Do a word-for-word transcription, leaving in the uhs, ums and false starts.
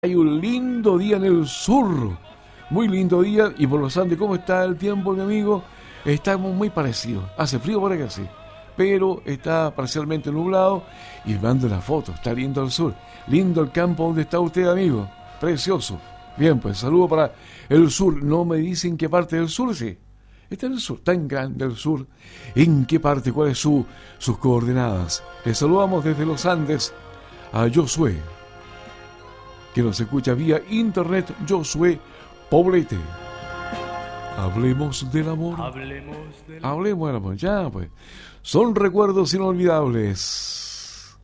Hay un lindo día en el sur, muy lindo día. Y por los Andes, ¿cómo está el tiempo, mi amigo? Estamos muy parecidos. Hace frío por acá, sí, pero está parcialmente nublado. Y mando la foto, está lindo el sur. Lindo el campo donde está usted, amigo. Precioso. Bien, pues saludo para el sur. No me dicen qué parte del sur, sí. Está en el sur, tan grande el sur. ¿En qué parte? ¿Cuáles son su, sus coordenadas? Les saludamos desde los Andes a Josué, que nos escucha vía internet. Josué Poblete. Hablemos del amor. Hablemos del Hablemos del amor. Ya, pues. Son recuerdos inolvidables.